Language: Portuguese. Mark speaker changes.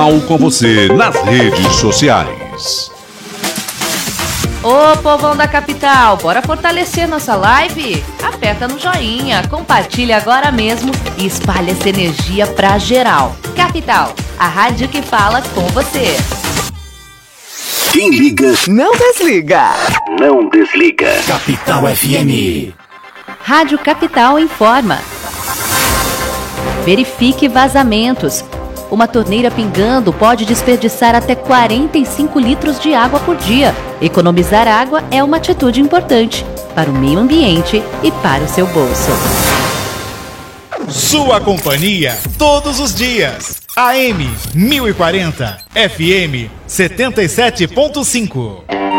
Speaker 1: Capital com você nas redes sociais.
Speaker 2: Ô povão da capital, bora fortalecer nossa live? Aperta no joinha, compartilha agora mesmo e espalha essa energia pra geral. Capital, a rádio que fala com você.
Speaker 3: Quem liga,
Speaker 4: não desliga.
Speaker 3: Não desliga. Capital FM.
Speaker 2: Rádio Capital informa. Verifique vazamentos. Uma torneira pingando pode desperdiçar até 45 litros de água por dia. Economizar água é uma atitude importante para o meio ambiente e para o seu bolso.
Speaker 5: Sua companhia todos os dias. AM 1040, FM 77.5.